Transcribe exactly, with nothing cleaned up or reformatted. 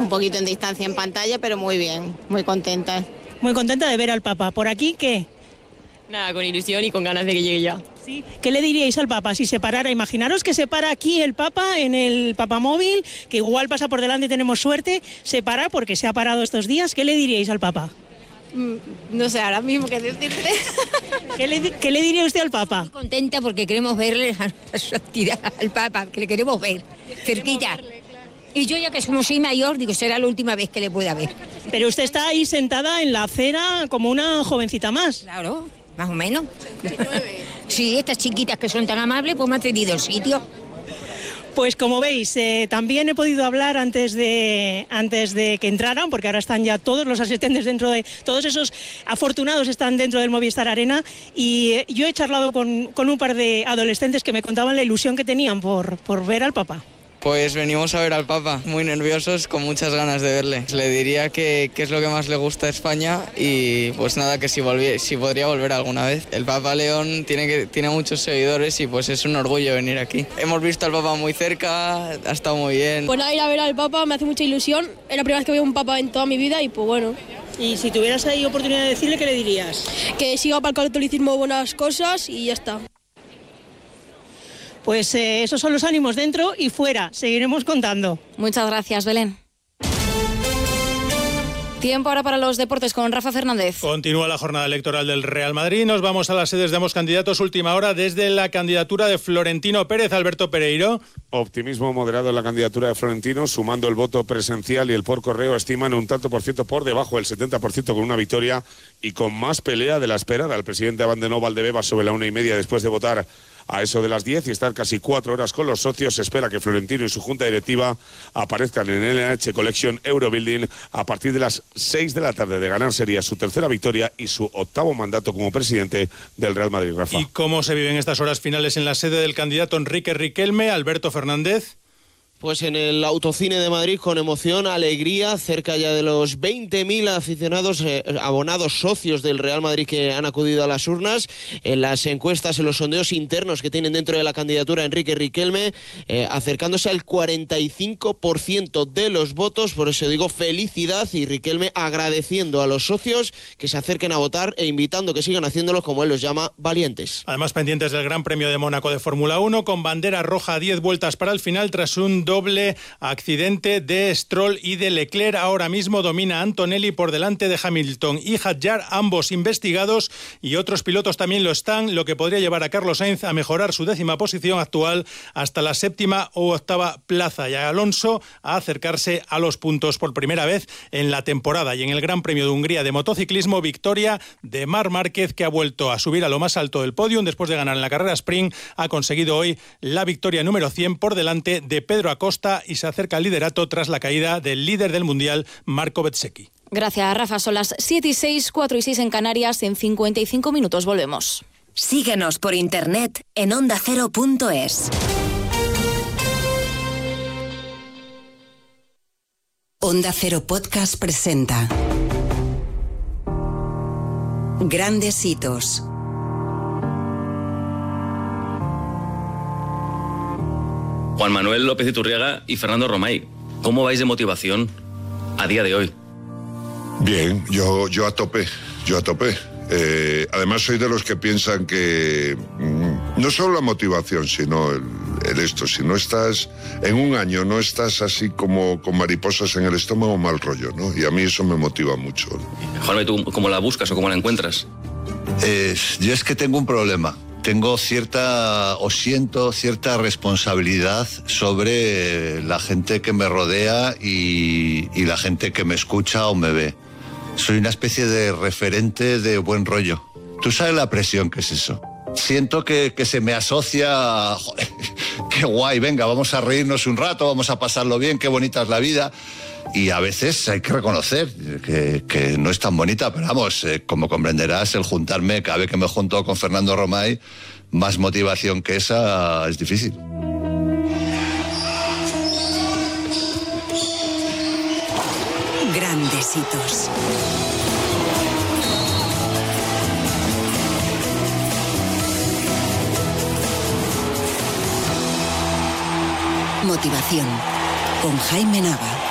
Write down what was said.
un poquito en distancia en pantalla, pero muy bien, muy contenta. Muy contenta de ver al Papa. ¿Por aquí qué? Nada, con ilusión y con ganas de que llegue ya. ¿Sí? ¿Qué le diríais al Papa si se parara? Imaginaros que se para aquí el Papa en el Papamóvil, que igual pasa por delante y tenemos suerte, se para porque se ha parado estos días. ¿Qué le diríais al Papa? Mm, no sé ahora mismo qué decirte. ¿Qué le, qué le diría usted al Papa? Estoy contenta porque queremos verle a su actividad al Papa, que le queremos ver, cerquita. Y yo ya que como soy mayor, digo, será la última vez que le pueda ver. Pero usted está ahí sentada en la acera como una jovencita más. Claro, más o menos. Sí, estas chiquitas que son tan amables, pues me han cedido el sitio. Pues como veis, eh, también he podido hablar antes de, antes de que entraran, porque ahora están ya todos los asistentes dentro de... Todos esos afortunados están dentro del Movistar Arena, y eh, yo he charlado con, con un par de adolescentes que me contaban la ilusión que tenían por, por ver al Papa. Pues venimos a ver al Papa, muy nerviosos, con muchas ganas de verle. Le diría que, que es lo que más le gusta a España y pues nada, que si, volví, si podría volver alguna vez. El Papa León tiene, que, tiene muchos seguidores y pues es un orgullo venir aquí. Hemos visto al Papa muy cerca, ha estado muy bien. Pues nada, ir a ver al Papa me hace mucha ilusión. Es la primera vez que veo un Papa en toda mi vida y pues bueno. Y si tuvieras ahí oportunidad de decirle, ¿qué le dirías? Que siga para el catolicismo buenas cosas y ya está. Pues eh, esos son los ánimos dentro y fuera. Seguiremos contando. Muchas gracias, Belén. Tiempo ahora para los deportes con Rafa Fernández. Continúa la jornada electoral del Real Madrid. Nos vamos a las sedes de ambos candidatos. Última hora desde la candidatura de Florentino Pérez. Alberto Pereiro. Optimismo moderado en la candidatura de Florentino, sumando el voto presencial y el por correo, estiman un tanto por ciento por debajo del setenta por ciento con una victoria y con más pelea de la esperada. El presidente abandonó Valdebebas sobre la una y media después de votar a eso de las diez y estar casi cuatro horas con los socios. Se espera que Florentino y su junta directiva aparezcan en el L H Collection Eurobuilding a partir de las seis de la tarde. De ganar sería su tercera victoria y su octavo mandato como presidente del Real Madrid. Rafa. ¿Y cómo se viven estas horas finales en la sede del candidato Enrique Riquelme? Alberto Fernández. Pues en el Autocine de Madrid con emoción, alegría, cerca ya de los veinte mil aficionados, eh, abonados, socios del Real Madrid que han acudido a las urnas. En las encuestas, en los sondeos internos que tienen dentro de la candidatura Enrique Riquelme, eh, acercándose al cuarenta y cinco por ciento de los votos. Por eso digo felicidad, y Riquelme agradeciendo a los socios que se acerquen a votar e invitando que sigan haciéndolo, como él los llama, valientes. Además, pendientes del Gran Premio de Mónaco de Fórmula uno, con bandera roja a diez vueltas para el final tras un doble accidente de Stroll y de Leclerc. Ahora mismo domina Antonelli por delante de Hamilton y Hadjar, ambos investigados, y otros pilotos también lo están, lo que podría llevar a Carlos Sainz a mejorar su décima posición actual hasta la séptima o octava plaza, y a Alonso a acercarse a los puntos por primera vez en la temporada. Y en el Gran Premio de Hungría de motociclismo, victoria de Marc Márquez, que ha vuelto a subir a lo más alto del podium después de ganar en la carrera sprint. Ha conseguido hoy la victoria número cien por delante de Pedro Acosta y se acerca al liderato tras la caída del líder del mundial, Marco Bezzecchi. Gracias, Rafa. Son las siete y seis, cuatro y seis en Canarias. En cincuenta y cinco minutos volvemos. Síguenos por internet en onda cero punto es. Onda Cero Podcast presenta Grandes Hitos. Juan Manuel López Iturriaga y Fernando Romay, ¿cómo vais de motivación a día de hoy? Bien, yo, yo a tope, yo a tope. Eh, además soy de los que piensan que mmm, no solo la motivación, sino el, el esto. Si no estás en un año, no estás así como con mariposas en el estómago, mal rollo, ¿no? Y a mí eso me motiva mucho. Juanma, ¿tú cómo la buscas o cómo la encuentras? Eh, yo es que tengo un problema. Tengo cierta, o siento cierta responsabilidad sobre la gente que me rodea y, y la gente que me escucha o me ve. Soy una especie de referente de buen rollo. ¿Tú sabes la presión que es eso? Siento que, que se me asocia, joder, qué guay, venga, vamos a reírnos un rato, vamos a pasarlo bien, qué bonita es la vida. Y a veces hay que reconocer que, que no es tan bonita, pero vamos, eh, como comprenderás, el juntarme, cada vez que me junto con Fernando Romay, más motivación que esa es difícil. Grandes Hitos. Motivación con Jaime Nava.